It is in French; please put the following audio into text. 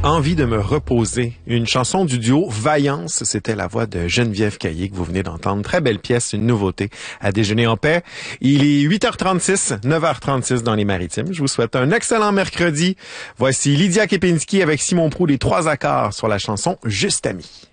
Envie de me reposer. Une chanson du duo Vaillance. C'était la voix de Geneviève Caillé que vous venez d'entendre. Très belle pièce, une nouveauté à déjeuner en paix. Il est 8h36, 9h36 dans les Maritimes. Je vous souhaite un excellent mercredi. Voici Lydia Kepinski avec Simon Prou, les 3 accords sur la chanson Juste Ami.